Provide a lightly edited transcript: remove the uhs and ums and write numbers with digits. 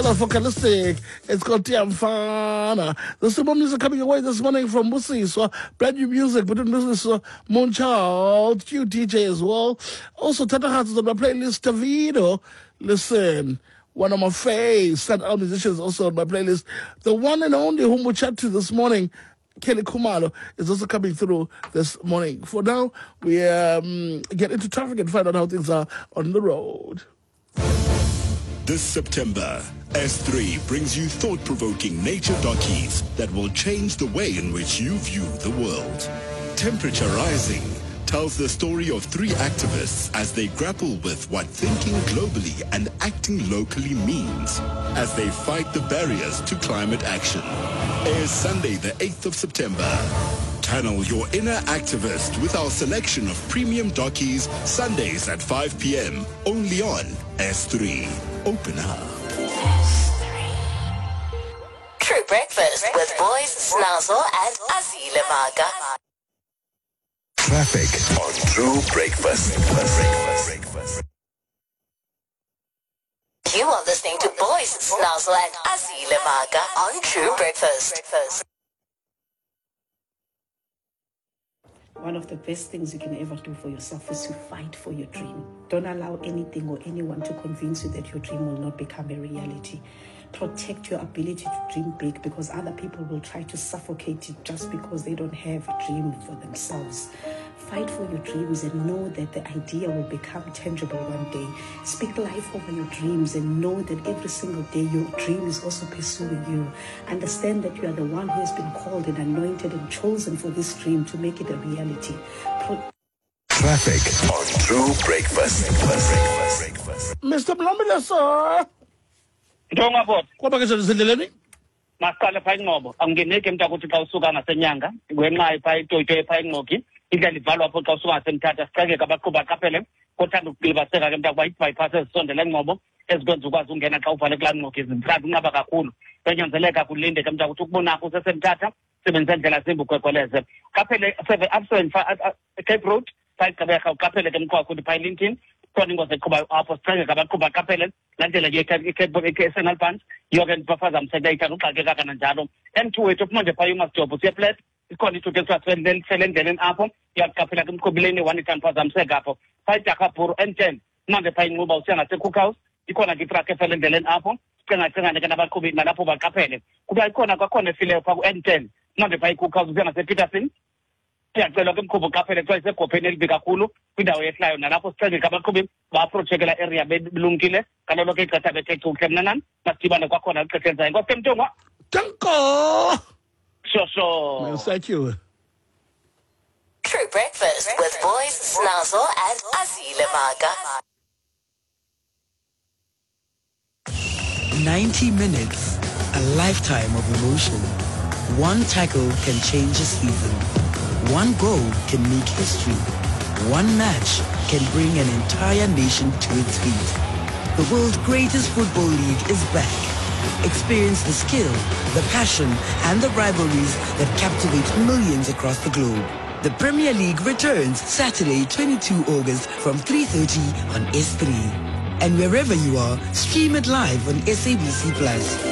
Vocalistic. It's called Tiamfana. There's some more music coming away this morning from Musi. So brand new music between this Moonchild, Q DJ as well. Also, Tata Hearts is on my playlist. Davido, listen. One of my faves, standout musicians, also on my playlist. The one and only whom we chat to this morning, Kelly Kumalo, is also coming through this morning. For now, we get into traffic and find out how things are on the road. This September, S3 brings you thought-provoking nature dockies that will change the way in which you view the world. Temperature Rising tells the story of three activists as they grapple with what thinking globally and acting locally means as they fight the barriers to climate action. Airs Sunday the 8th of September. Channel your inner activist with our selection of premium dockies Sundays at 5 p.m. only on S3. Open up. True Breakfast with Boys Snazo and Azile Maga. Traffic on True Breakfast. You are listening to Boys Snazo and Azile Maga on True Breakfast. One of the best things you can ever do for yourself is to fight for your dream. Don't allow anything or anyone to convince you that your dream will not become a reality. Protect your ability to dream big, because other people will try to suffocate it just because they don't have a dream for themselves. Fight for your dreams and know that the idea will become tangible one day. Speak life over your dreams and know that every single day your dream is also pursuing you. Understand that you are the one who has been called and anointed and chosen for this dream to make it a reality. Traffic on True Breakfast. Mr. Mlambila, sir. Ndonga bot. Kwaba ke sendleleni? Masiqale pha inqobo. Anginike mntu ukuthi xa usuka ngasenyanga, wenqa pha itoyitoy pha inqoki. Indlela ivalwa apho xa usuka ngasemthatha sixakeka abaqhuba qaphele. Kothanda ukulibaseka ke mntu kwayithi bypass ezisondela inqobo ezikwenza ukwazi ungena xa uvale kulaa nqoki zintlanthu unqaba kakhulu. Kwenyanzeleka kulinde ke mntu ukuthi ukubonakho usesemthatha sebenzisa indlela zimbi ukwekweleze. Qaphele absent Cape Road, sayigqibeka uqaphele ke mqwakho pha eLincoln. Khona ingozi eqhuba apho sixakeka abaqhuba qaphele. Landela ke-Senal Punch, yoke ndibaphazamiseke ithanda uxakeka kananjalo. M2 wethu kumanje pha uMasjobo siyeflat, ikhona ithuthi ekuthiwa sele endleleni apho, iyaqaphela ke emqhubileni one ithanda uphazamiseka apho. Pha iDakabhuru N10, kumanje pha inquba usiya ngaseCookhouse, ikhona ke itruck efele endleleni apho, sicengacengane ke nabaqhubi nalapho baqaphele. Kuba kwakhona efileyo pha ku-N10, kumanje pha iCookhouse usiya ngasePeterson, siyacela ke mqhubi uqaphele kuthiwa isegopheni elibi kakhulu kwindawo yehlayo nalapho sicengeka abaqhubi ba-approachekela area belumkile kanolo ke ixesha bethe uhle mnanam masidibane kwakhona ixesha enzayo inkosi ke mntungwa Tanko! shosho Thank you. True Breakfast with Boys Snazo and Azile Maga. 90 minutes, a lifetime of emotion. One tackle can change a season. One goal can make history. One match can bring an entire nation to its feet. The world's greatest football league is back. Experience the skill, the passion, and the rivalries that captivate millions across the globe. The Premier League returns Saturday, 22 August from 3:30 on S3. And wherever you are, stream it live on SABC+.